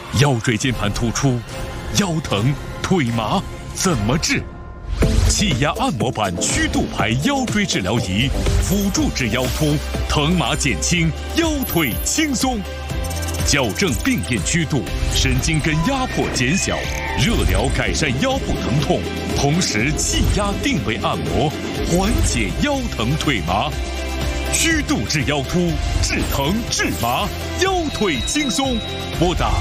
腰椎间盘突出、腰疼、腿麻怎么治？气压按摩板曲度排腰椎治疗仪，辅助治腰突，疼麻减轻，腰腿轻松。矫正病变曲度，神经根压迫减小，热疗改善腰部疼痛，同时气压定位按摩，缓解腰疼腿麻。曲度治腰突，治疼治麻，腰腿轻松。拨打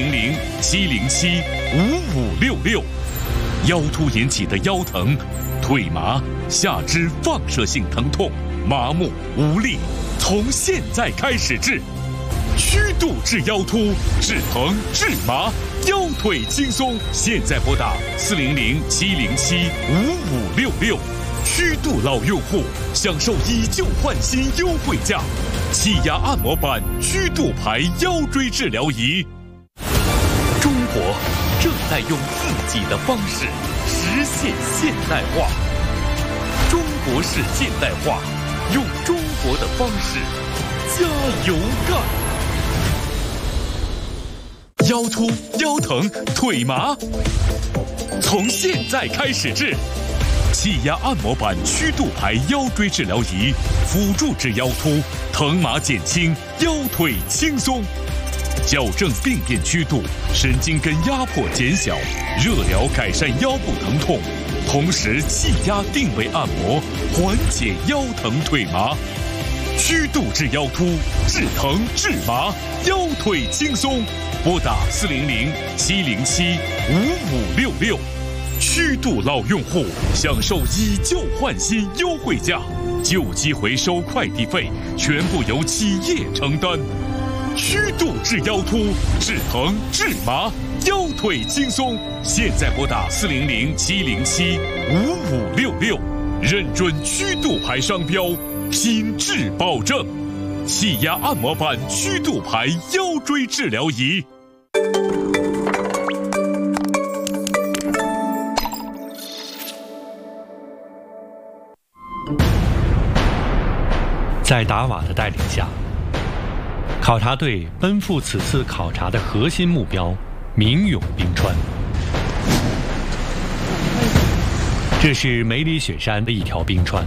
400-707-5566。腰突引起的腰疼、腿麻、下肢放射性疼痛、麻木无力，从现在开始治。曲度治腰突，治疼治麻，腰腿轻松。现在拨打400-707-5566。曲度老用户享受以旧换新优惠价，气压按摩板曲度排腰椎治疗仪。中国正在用自己的方式实现现代化。中国式现代化，用中国的方式加油干！腰突、腰疼、腿麻，从现在开始治。气压按摩板曲度排腰椎治疗仪，辅助治腰突，疼麻减轻，腰腿轻松。矫正病变曲度，神经根压迫减小，热疗改善腰部疼痛，同时气压定位按摩，缓解腰疼腿麻。曲度治腰突，治疼治麻，腰腿轻松。拨打400-707-5566。曲度老用户享受以旧换新优惠价，旧机回收快递费全部由企业承担。曲度治腰突，治疼治麻，腰腿轻松。现在拨打400-707-5566，认准曲度牌商标，品质保证。气压按摩板曲度牌腰椎治疗仪。 在达瓦的带领下，考察队奔赴此次考察的核心目标——明永冰川。这是梅里雪山的一条冰川。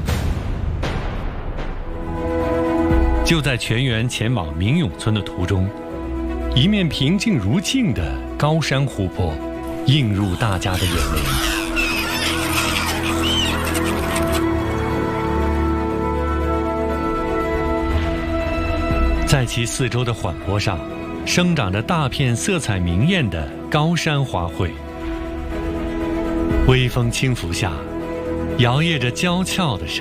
就在全员前往明永村的途中，一面平静如镜的高山湖泊映入大家的眼帘。在其四周的缓坡上，生长着大片色彩明艳的高山花卉。微风轻拂下，摇曳着娇俏的身